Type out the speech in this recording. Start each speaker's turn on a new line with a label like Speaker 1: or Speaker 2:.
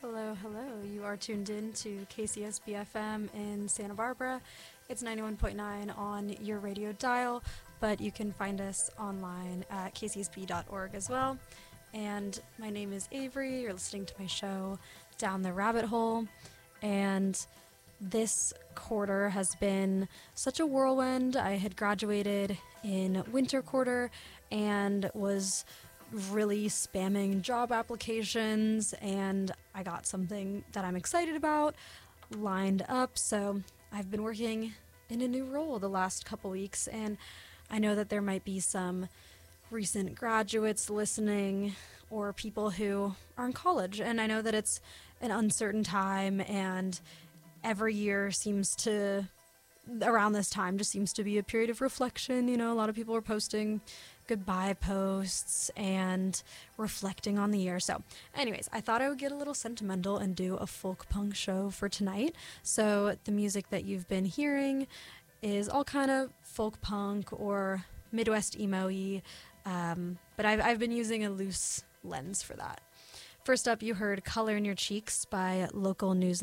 Speaker 1: Hello, hello. You are tuned in to KCSB FM in Santa Barbara. It's 91.9 on your radio dial, but you can find us online at kcsb.org as well. And my name is Avery. You're listening to my show, Down the Rabbit Hole. And this quarter has been such a whirlwind. I had graduated in winter quarter and was really spamming job applications, and I got something that I'm excited about lined up. So I've been working in a new role the last couple weeks, and I know that there might be some recent graduates listening or people who are in college, and I know that it's an uncertain time, and every year seems to, around this time, just seems to be a period of reflection. You know, a lot of people are posting goodbye posts and reflecting on the year. So anyways, I thought I would get a little sentimental and do a folk punk show for tonight. So the music that you've been hearing is all kind of folk punk or Midwest emo-y, but I've been using a loose lens for that. First up, you heard Color in Your Cheeks by Local News